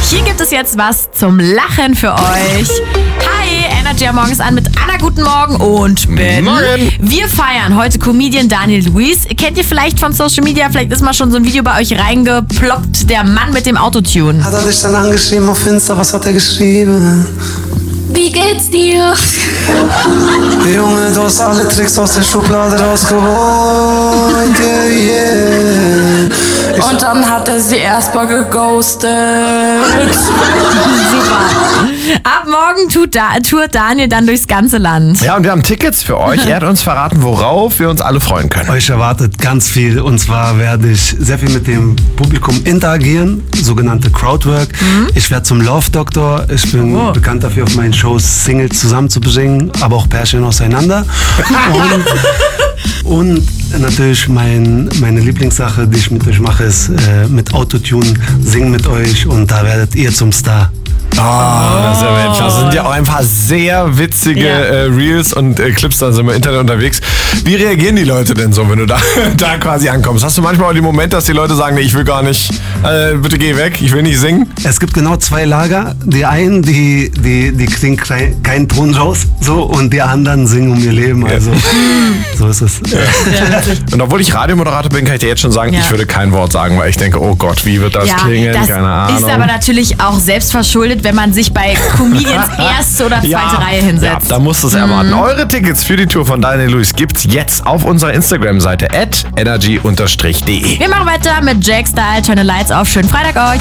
Hier gibt es jetzt was zum Lachen für euch. Hi, Energy am Morgens an mit Anna, guten Morgen und Ben. Morgen. Wir feiern heute Comedian Daniel Luis. Kennt ihr vielleicht von Social Media? Vielleicht ist mal schon so ein Video bei euch reingeploppt. Der Mann mit dem Autotune. Hat er dich dann angeschrieben auf Insta, was hat er geschrieben? Wie geht's dir? Junge, du hast alle Tricks aus der Schublade rausgeholt, yeah. Und dann hat er sie erstmal geghostet. Ab morgen tourt Daniel dann durchs ganze Land. Ja, und wir haben Tickets für euch. Er hat uns verraten, worauf wir uns alle freuen können. Euch erwartet ganz viel, und zwar werde ich sehr viel mit dem Publikum interagieren, sogenannte Crowdwork. Ich werde zum Love Doctor. Ich bin bekannt dafür, auf meinen Shows Singles zusammenzubringen, aber auch Pärchen auseinander. Und natürlich meine Lieblingssache, die ich mit euch mache, ist mit Autotune singen mit euch, und da werdet ihr zum Star. Das ist ja Mensch. Das sind ja auch ein paar sehr witzige Reels und Clips, da sind wir im Internet unterwegs. Wie reagieren die Leute denn so, wenn du da quasi ankommst? Hast du manchmal auch den Moment, dass die Leute sagen, nee, ich will gar nicht, bitte geh weg, ich will nicht singen? Es gibt genau zwei Lager. Die einen, die kriegen keinen Ton raus, so, und die anderen singen um ihr Leben. Also so ist es. Und obwohl ich Radiomoderator bin, kann ich dir jetzt schon sagen, ich würde kein Wort sagen, weil ich denke, oh Gott, wie wird das klingen? Das Keine Ahnung. ist aber natürlich auch selbst verschuldet, wenn man sich bei Comedians erste oder zweite Reihe hinsetzt. Ja, da musst du es erwarten. Eure Tickets für die Tour von Daniel Luis gibt's jetzt auf unserer Instagram-Seite @energy_de. Wir machen weiter mit Jack Style, Turn the Lights auf. Schönen Freitag euch.